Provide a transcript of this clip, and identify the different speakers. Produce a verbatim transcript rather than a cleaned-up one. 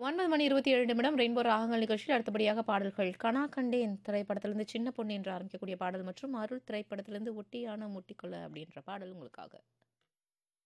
Speaker 1: ஒன்பது மணி இருபத்தி ஏழு நிமிடம் ரெயின்போ ராகங்கள் நிகழ்ச்சியில் அடுத்தபடியாக பாடல்கள் கனா கண்டேன் திரைப்படத்திலிருந்து சின்ன பொண்ணு என்று ஆரம்பிக்கக்கூடிய பாடல் மற்றும் அருள் திரைப்படத்திலிருந்து ஒட்டியான முட்டிக்கொள்ள அப்படின்ற பாடல் உங்களுக்காக